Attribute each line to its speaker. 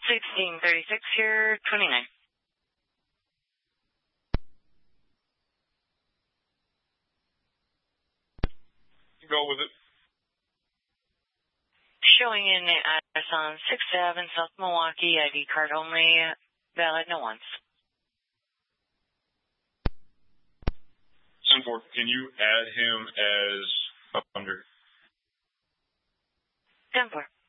Speaker 1: 1636 here, 29.
Speaker 2: Go with it.
Speaker 1: Showing in the address on 6th Ave in South Milwaukee, ID card only, valid no once.
Speaker 2: 10-4, can you add him as up under?
Speaker 1: 10-4.